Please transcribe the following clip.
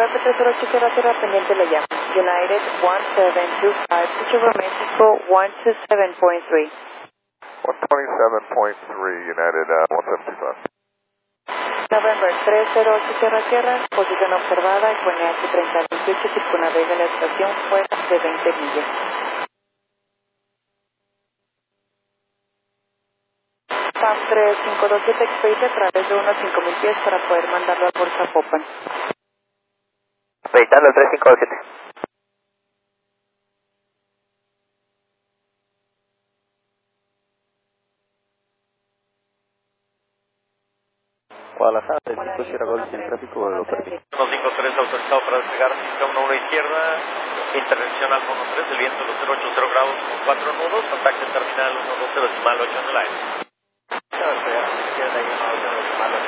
Rapid 308 Sierra Sierra, pendiente le llamo. United 1725, Chicago, Mexico 127.3. 127.3, United 1725. November 308 Sierra Sierra, posición observada, Equinea 3028, circunavega la estación fuera de 20 millas. TAM 3527 Express a través de unos 5000 pies para poder mandarlo por Zapopan. Reitando el 3527. Guadalajara, el 5 Sierra Golf, el tráfico lo permite. 153 autorizado para despegar, 511 izquierda, intervención al 13, el viento 080 grados con 4 nudos, contacto terminal 120 decimal 8 en el aire.